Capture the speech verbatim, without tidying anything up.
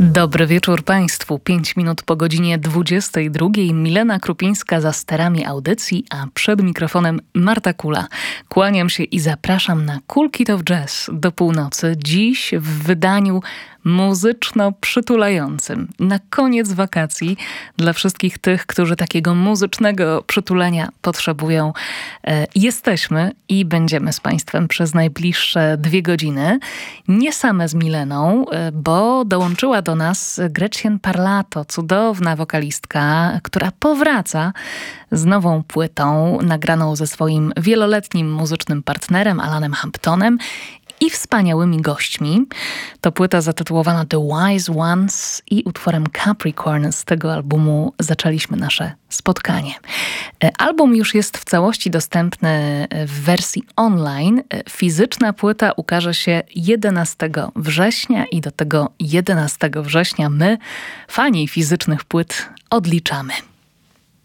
Dobry wieczór Państwu. Pięć minut po godzinie dwudziestej drugiej. Milena Krupińska za sterami audycji, a przed mikrofonem Marta Kula. Kłaniam się i zapraszam na Cool Kid of Jazz do północy. Dziś w wydaniu muzyczno-przytulającym. Na koniec wakacji dla wszystkich tych, którzy takiego muzycznego przytulenia potrzebują. E, jesteśmy i będziemy z Państwem przez najbliższe dwie godziny. Nie same z Mileną, e, bo dołączyła do nas Gretchen Parlato, cudowna wokalistka, która powraca z nową płytą nagraną ze swoim wieloletnim muzycznym partnerem Alanem Hamptonem i wspaniałymi gośćmi. To płyta zatytułowana The Wise Ones i utworem Capricorn z tego albumu zaczęliśmy nasze spotkanie. Album już jest w całości dostępny w wersji online. Fizyczna płyta ukaże się jedenastego września i do tego jedenastego września my, fani fizycznych płyt, odliczamy.